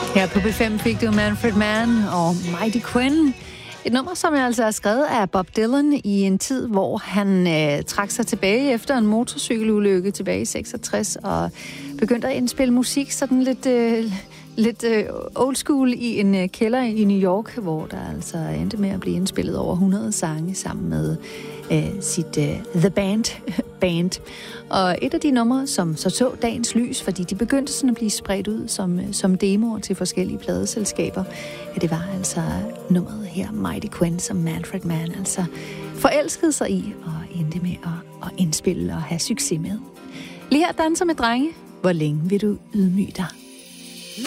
Her på B5 fik du Manfred Mann og Mighty Quinn. Et nummer, som jeg altså er skrevet af Bob Dylan i en tid, hvor han trak sig tilbage efter en motorcykelulykke tilbage i 66 og begyndte at indspille musik sådan lidt old school i en kælder i New York, hvor der altså endte med at blive indspillet over 100 sange sammen med sit The Band. Og et af de numre, som så dagens lys, fordi de begyndte sådan at blive spredt ud som demoer til forskellige pladeselskaber, det var altså nummeret her, Mighty Quinn, som Manfred Mann altså forelskede sig i og endte med at indspille og have succes med. Lige her danser med drenge. Hvor længe vil du ydmyge dig?